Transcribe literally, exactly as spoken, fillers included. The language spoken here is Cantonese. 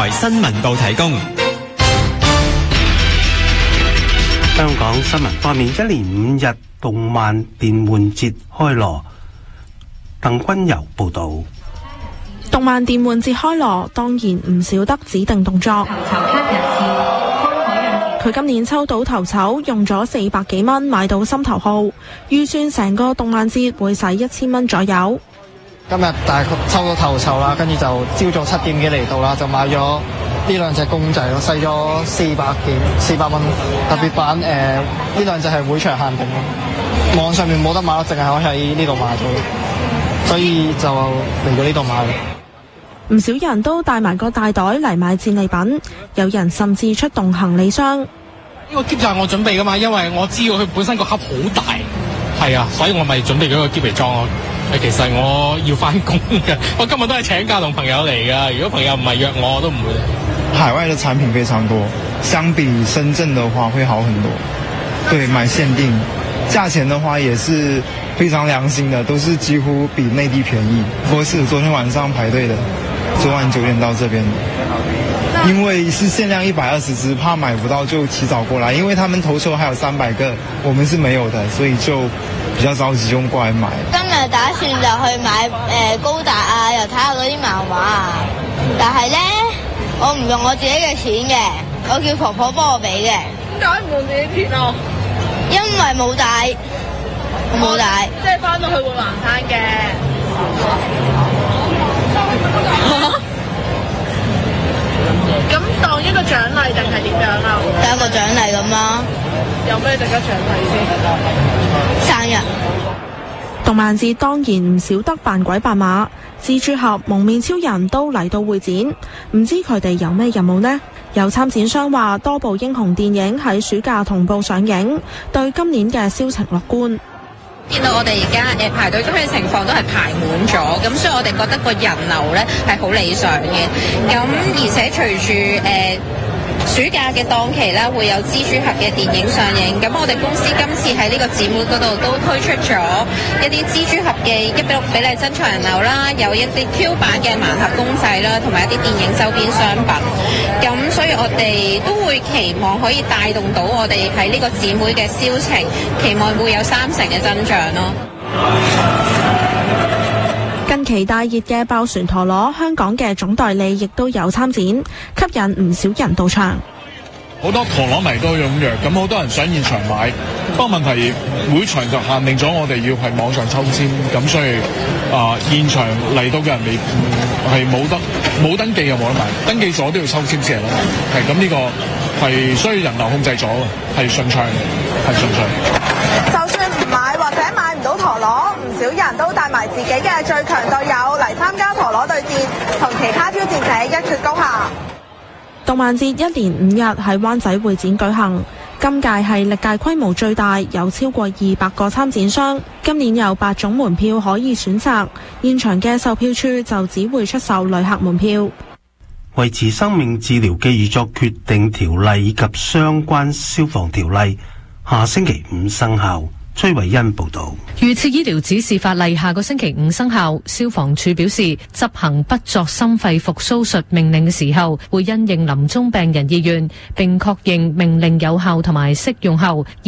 新聞部提供。 香港新聞方面，一連五日動漫電玩節開鑼。鄧君柔報道。 動漫電玩節開鑼，當然唔少得指定動作。佢今年抽到頭籌，用咗四百幾蚊買到心頭號，預算成個動漫節會使一千蚊左右。 今日大概抽到頭籌啦，跟住就朝早七點幾嚟到啦，就買咗呢兩隻公仔咯，使咗四百幾四百蚊。特別版誒，呢兩隻係會場限定咯，網上面冇得買咯，淨係可以喺呢度買咗，所以就嚟到呢度買。 唔少人都帶埋個大袋嚟買戰利品，有人甚至出動行李箱。 呢個篋就係我準備噶嘛，因為我知道佢本身個盒好大，係啊，所以我咪準備咗個篋嚟裝咯。其實我要翻工嘅，我今日都係請假同朋友嚟噶。如果朋友唔係約我，我都唔會。 海外的產品非常多，相比深圳的話會好很多。對，買限定，價錢的話也是非常良心的，都是幾乎比內地便宜。我是昨天晚上排隊的。昨晚九點到這邊，因為是限量一百二十隻，怕買不到就提早過來。因為他們頭籌還有三百個，我們是沒有的，所以就比較着急就過來買。 今日打算就去買誒、呃、高達啊，又睇下嗰啲漫畫啊。但係咧，我唔用我自己嘅錢嘅，我叫婆婆幫我俾嘅。 點解唔用自己錢啊？ 因為冇帶，冇帶， 即係翻到去會還翻嘅。咁當一個獎勵定係點樣啊？ 當一個獎勵咁啦。 有咩值得獎勵先？ 生日。 動漫節當然唔少得扮鬼扮馬，蜘蛛俠、蒙面超人都嚟到會展，唔知佢哋有咩任務呢？有參展商話多部英雄電影喺暑假同步上映，對今年嘅銷情樂觀。 見到我哋而家誒排隊嘅情況都係排滿咗，咁所以我哋覺得個人流咧係好理想嘅。咁而且隨住誒、呃、暑假嘅檔期啦，會有蜘蛛俠嘅電影上映。咁我哋公司今次喺呢個展會嗰度都推出咗一啲蜘蛛俠嘅一比六比例增長人流啦，有一啲 Q 版嘅盲盒公仔啦，同埋一啲電影周邊商品。咁所以我哋都會期望可以帶動到我哋喺呢個展會嘅銷情，期望會有三成嘅增長咯。 近期大熱嘅爆旋陀螺，香港嘅總代理亦都有參展，吸引唔少人到場。 好多陀螺迷都踴躍，咁好多人想現場買，不過問題會場就限定咗我哋要係網上抽籤，咁所以啊、呃、現場嚟到嘅人未係冇得冇登記又冇得買，登記咗都要抽籤先係咯，係咁呢個係需要人流控制咗嘅，係順暢嘅，係順暢。 就算唔買或者買唔到陀螺，唔少人都帶埋自己嘅最強隊友嚟參加陀螺對戰，同其他挑戰者一決高下。 動漫節一連五日喺灣仔會展舉行，今屆係歷屆規模最大，有超過二百個參展商。今年有八種門票可以選擇，現場嘅售票處就只會出售旅客門票。 維持生命治療嘅預作決定條例以及相關消防條例下星期五生效。崔慧欣報道。 預設醫療指示法例下個星期五生效，消防處表示執行不作心肺復甦術命令嘅時候，會因應臨終病人意願，並確認命令有效同埋適用後。